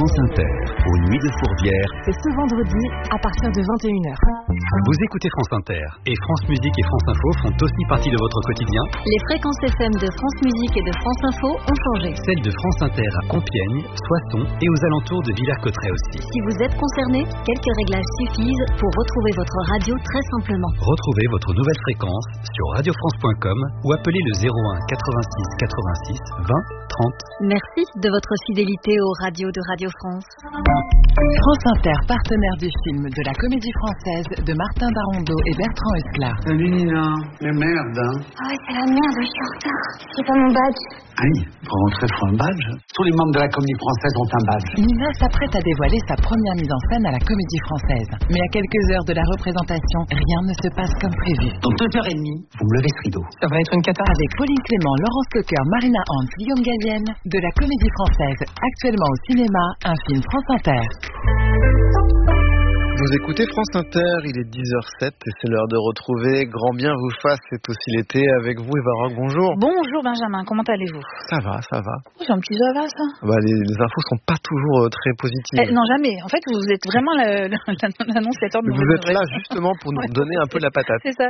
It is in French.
France Inter, aux Nuits de Fourvière. C'est ce vendredi à partir de 21h. Vous écoutez France Inter et France Musique et France Info font aussi partie de votre quotidien. Les fréquences FM de France Musique et de France Info ont changé. Celles de France Inter à Compiègne, Soissons et aux alentours de Villers-Cotterêts aussi. Si vous êtes concerné, quelques réglages suffisent pour retrouver votre radio très simplement. Retrouvez votre nouvelle fréquence sur radiofrance.com ou appelez le 01 86 86 20 30. Merci de votre fidélité aux radios de Radio France. France Inter, partenaire du film de la Comédie Française de Martin Darondeau et Bertrand Esclar. Salut Nina, mais merde hein. Ah ouais, c'est la merde, je suis en retard. J'ai pas mon badge. Aïe, pour rentrer faut un badge. Tous les membres de la Comédie Française ont un badge. Nina s'apprête à dévoiler sa première mise en scène à la Comédie Française. Mais à quelques heures de la représentation, rien ne se passe comme prévu. Dans 2h30, vous me levez ce rideau. Ça va être une cata. Avec Pauline Clément, Laurence Cocker, Marina Hans, Guillaume Gallienne, de la Comédie Française, actuellement au cinéma, un film France Inter. Vous écoutez France Inter, il est 10h07 et c'est l'heure de retrouver Grand Bien vous fasse, c'est aussi l'été avec vous Eva Rock, bonjour. Bonjour Benjamin, comment allez-vous? Ça va. C'est un petit ça va ça. Les infos sont pas toujours très positives. Non jamais, en fait vous êtes vraiment l'annonciateur de vous êtes là justement pour nous donner un peu la patate. C'est ça.